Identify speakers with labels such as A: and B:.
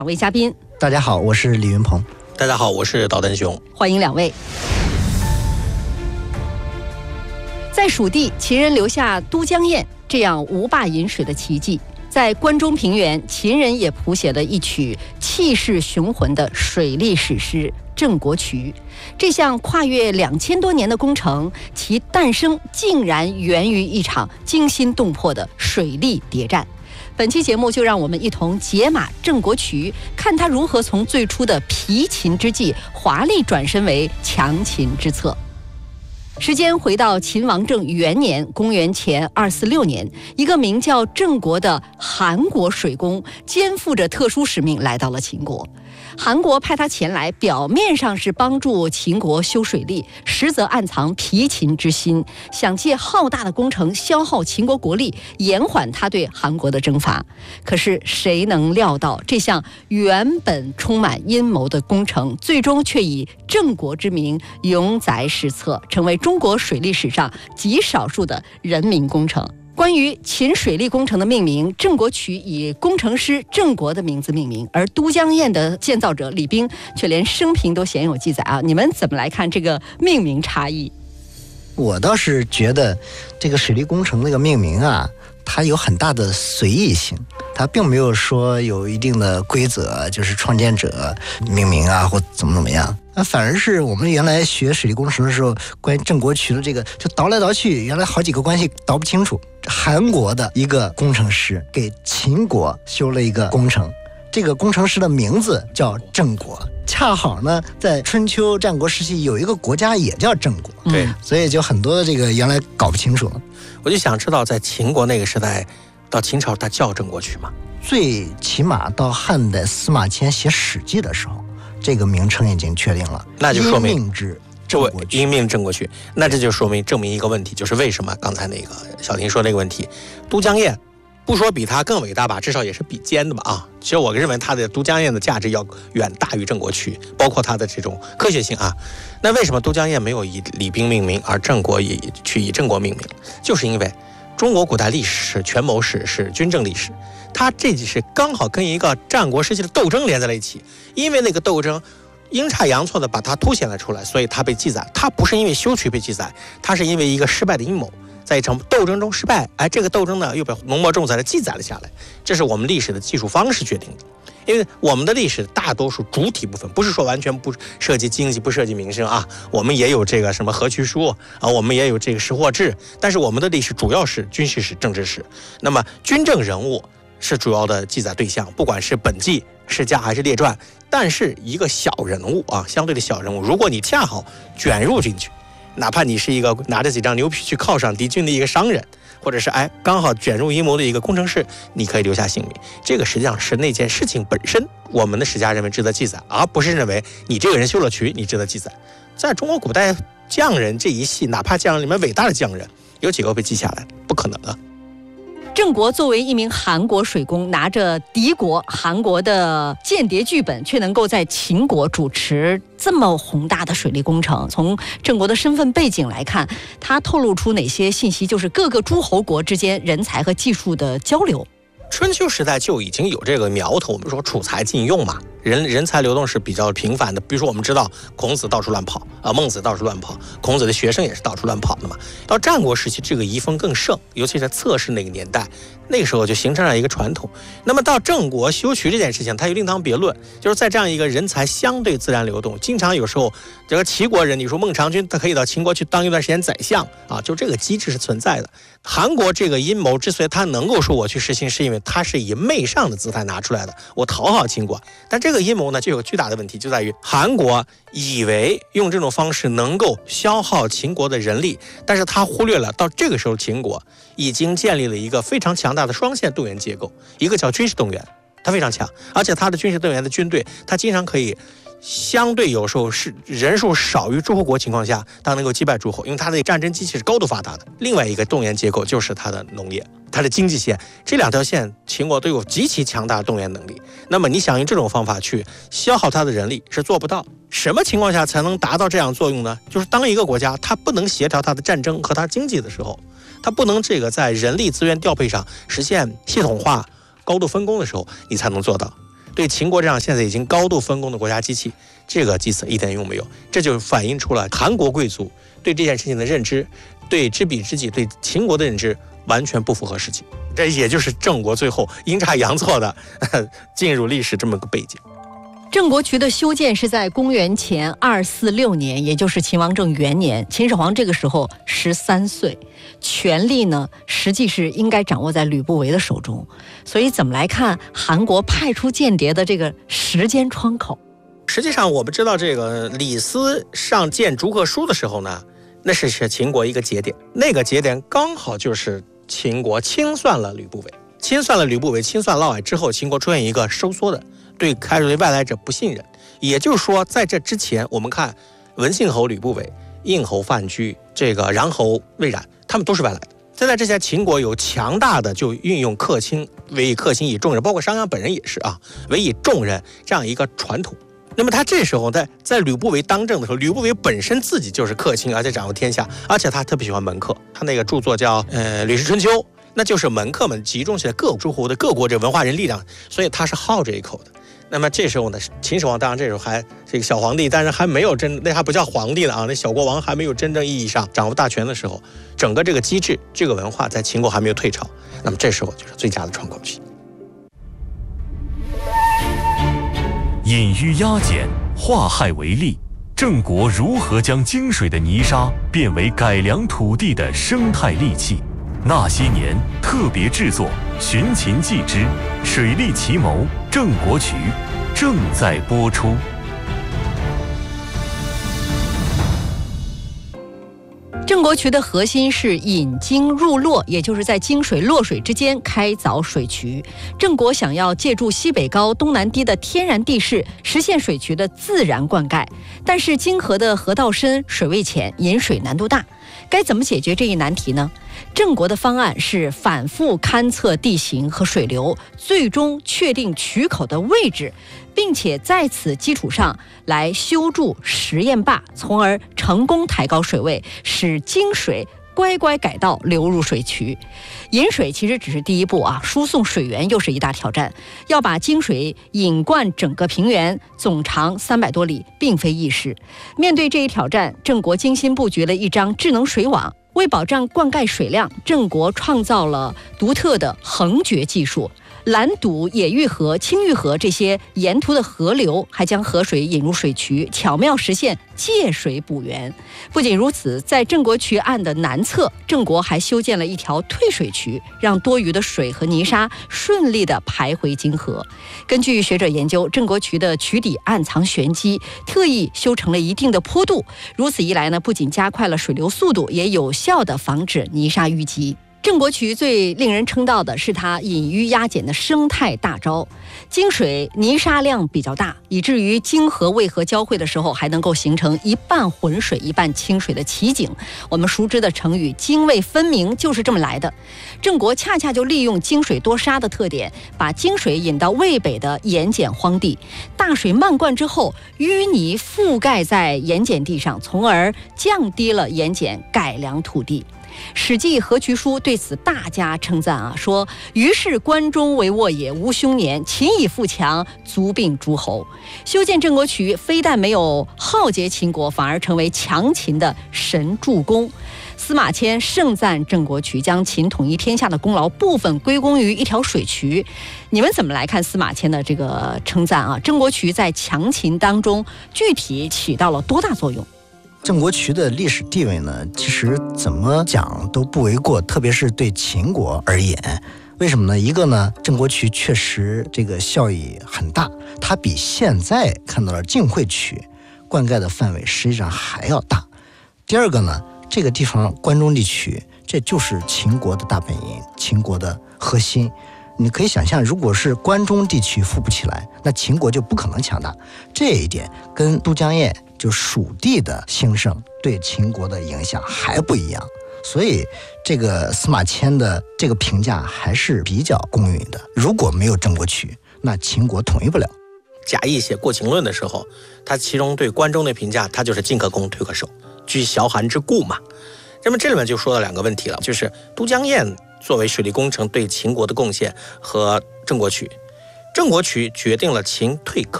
A: 两位嘉宾，
B: 大家好，我是李云鹏。
C: 大家好，我是导弹熊。
A: 欢迎两位。在蜀地，秦人留下都江堰这样无坝引水的奇迹；在关中平原，秦人也谱写了一曲气势雄浑的水利史诗《郑国渠》。这项跨越2000多年的工程，其诞生竟然源于一场惊心动魄的水利谍战。本期节目就让我们一同解码郑国渠，看他如何从最初的疲秦之计华丽转身为强秦之策。时间回到秦王政元年，公元前246年，一个名叫郑国的韩国水工肩负着特殊使命来到了秦国。韩国派他前来，表面上是帮助秦国修水利，实则暗藏疲秦之心，想借浩大的工程消耗秦国国力，延缓他对韩国的征伐。可是谁能料到，这项原本充满阴谋的工程，最终却以郑国之名永载史册，成为中国水利史上极少数的人民工程。关于秦水利工程的命名，郑国渠以工程师郑国的名字命名，而都江堰的建造者李冰却连生平都鲜有记载啊！你们怎么来看这个命名差异？
B: 我倒是觉得这个水利工程那个命名啊，它有很大的随意性，它并没有说有一定的规则，就是创建者命名啊或怎么样。反而是我们原来学水利工程的时候，关于郑国渠的这个就倒来倒去，原来好几个关系倒不清楚。韩国的一个工程师给秦国修了一个工程，这个工程师的名字叫郑国，恰好呢在春秋战国时期有一个国家也叫郑国，
C: 对，
B: 所以就很多的这个原来搞不清楚。
C: 我就想知道，在秦国那个时代，到秦朝他叫郑国渠吗？
B: 最起码到汉代司马迁写《史记》的时候，这个名称已经确定了，
C: 那就说明
B: 因命之
C: 因命郑国渠。那这就证明一个问题，就是为什么刚才那个小婷说那个问题，都江堰不说比它更伟大吧，至少也是比肩的吧啊。其实我认为它的都江堰的价值要远大于郑国渠，包括它的这种科学性啊。那为什么都江堰没有以李冰命名，而郑国也去以郑国命名？就是因为中国古代历史是权谋史，是军政历史，它这是刚好跟一个战国时期的斗争连在了一起。因为那个斗争阴差阳错的把它凸显了出来，所以它被记载。它不是因为修渠被记载，它是因为一个失败的阴谋，在一场斗争中失败，这个斗争呢又被浓墨重彩的记载了下来。这是我们历史的技术方式决定的。因为我们的历史大多数主体部分不是说完全不涉及经济不涉及民生啊，我们也有这个什么河渠书啊，我们也有这个识货志，但是我们的历史主要是军事史、政治史。那么军政人物是主要的记载对象，不管是本纪、世家还是列传。但是一个小人物啊，相对的小人物，如果你恰好卷入进去，哪怕你是一个拿着几张牛皮去犒赏敌军的一个商人，或者是刚好卷入阴谋的一个工程师，你可以留下性命。这个实际上是那件事情本身，我们的史家认为值得记载，而不是认为你这个人修了渠你值得记载。在中国古代匠人这一系，哪怕匠人里面伟大的匠人，有几个被记下来？不可能啊。
A: 郑国作为一名韩国水工，拿着敌国韩国的间谍剧本，却能够在秦国主持这么宏大的水利工程。从郑国的身份背景来看，他透露出哪些信息？就是各个诸侯国之间人才和技术的交流。
C: 春秋时代就已经有这个苗头，我们说储才禁用嘛，人才流动是比较频繁的。比如说我们知道孔子到处乱跑啊，孟子到处乱跑，孔子的学生也是到处乱跑的嘛。到战国时期，这个遗风更盛，尤其是侧室那个年代，那个时候就形成了一个传统。那么到郑国修渠这件事情，它又另当别论，就是在这样一个人才相对自然流动，经常有时候这个齐国人，你说孟尝君他可以到秦国去当一段时间宰相啊，就这个机制是存在的。韩国这个阴谋之所以他能够说我去实行，是因为他是以媚上的姿态拿出来的，我讨好秦国。但这个阴谋呢，就有巨大的问题，就在于韩国以为用这种方式能够消耗秦国的人力，但是他忽略了到这个时候秦国已经建立了一个非常强大的双线动员结构，一个叫军事动员，它非常强，而且它的军事动员的军队，它经常可以相对有时候是人数少于诸侯国情况下，它能够击败诸侯，因为它的战争机器是高度发达的。另外一个动员结构就是它的农业，它的经济线，这两条线秦国都有极其强大的动员能力。那么你想用这种方法去消耗它的人力是做不到。什么情况下才能达到这样作用呢？就是当一个国家它不能协调它的战争和它经济的时候，它不能这个在人力资源调配上实现系统化高度分工的时候，你才能做到。 对秦国这样现在已经高度分工的国家机器，这个计策一点用没有。这就反映出了韩国贵族对这件事情的认知，对知彼知己，对秦国的认知完全不符合实际。这也就是郑国最后阴差阳错的进入历史这么个背景。
A: 郑国渠的修建是在公元前246年，也就是秦王政元年。秦始皇这个时候13岁，权力呢实际是应该掌握在吕不韦的手中。所以怎么来看韩国派出间谍的这个时间窗口？
C: 实际上我们知道，这个李斯上谏逐客书的时候呢，那是秦国一个节点，那个节点刚好就是秦国清算了吕不韦，清算嫪毐之后，秦国出现一个收缩的，开始对外来者不信任。也就是说，在这之前，我们看文信侯吕不韦、应侯范雎、这个穰侯魏冉，他们都是外来的。在之前，秦国有强大的就运用客卿，委以客卿以重任，包括商鞅本人也是啊，委以重任这样一个传统。那么他这时候在吕不韦当政的时候，吕不韦本身自己就是客卿，而且掌握天下，而且他特别喜欢门客。他那个著作叫《吕氏春秋》，那就是门客们集中起来各诸侯的各国这个文化人力量，所以他是好这一口的。那么这时候呢，秦始皇当然这时候还这个小皇帝，但是还没有那还不叫皇帝了啊，那小国王还没有真正意义上掌握大权的时候，整个这个机制、这个文化在秦国还没有退潮，那么这时候就是最佳的窗口期。
D: 隐于压简，化害为利，郑国如何将精水的泥沙变为改良土地的生态利器？那些年特别制作《寻秦记之水利奇谋郑国渠》正在播出。
A: 郑国渠的核心是引经入洛，也就是在经水洛水之间开凿水渠。郑国想要借助西北高东南低的天然地势，实现水渠的自然灌溉，但是泾河的河道深，水位浅，引水难度大。该怎么解决这一难题呢？郑国的方案是反复勘测地形和水流，最终确定渠口的位置，并且在此基础上来修筑实验坝，从而成功抬高水位，使泾水乖乖改道流入水渠。引水其实只是第一步啊，输送水源又是一大挑战。要把泾水引灌整个平原，总长300多里，并非易事。面对这一挑战，郑国精心布局了一张智能水网。为保障灌溉水量，郑国创造了独特的横决技术，拦堵野玉河、青玉河这些沿途的河流，还将河水引入水渠，巧妙实现借水补源。不仅如此，在郑国渠岸的南侧，郑国还修建了一条退水渠，让多余的水和泥沙顺利地排回泾河。根据学者研究，郑国渠的渠底暗藏玄机，特意修成了一定的坡度。如此一来呢，不仅加快了水流速度，也有效地防止泥沙淤积。郑国渠最令人称道的是它隐于压简的生态大招。泾水泥沙量比较大，以至于泾河渭河交汇的时候，还能够形成一半浑水一半清水的奇景。我们熟知的成语泾渭分明就是这么来的。郑国恰恰就利用泾水多沙的特点，把泾水引到渭北的盐碱荒地，大水漫灌之后，淤泥覆盖在盐碱地上，从而降低了盐碱，改良土地。史记河渠书对此大加称赞啊，说于是关中为沃也，无凶年，秦以富强，足并诸侯。修建郑国渠非但没有浩劫秦国，反而成为强秦的神助攻。司马迁盛赞郑国渠，将秦统一天下的功劳部分归功于一条水渠。你们怎么来看司马迁的这个称赞啊？郑国渠在强秦当中具体起到了多大作用？
B: 郑国渠的历史地位呢，其实怎么讲都不为过，特别是对秦国而言。为什么呢？一个呢，郑国渠确实这个效益很大，它比现在看到的晋惠渠灌溉的范围实际上还要大。第二个呢，这个地方关中地区，这就是秦国的大本营，秦国的核心。你可以想象，如果是关中地区富不起来，那秦国就不可能强大。这一点跟都江堰就蜀地的兴盛对秦国的影响还不一样，所以这个司马迁的这个评价还是比较公允的。如果没有郑国渠，那秦国统一不了。
C: 贾谊写《过秦论》的时候，他其中对关中的评价，他就是进可攻，退可守，居崤函之固嘛。那么这里面就说了两个问题了，就是都江堰作为水利工程对秦国的贡献和郑国渠。 郑国渠决定了秦退课。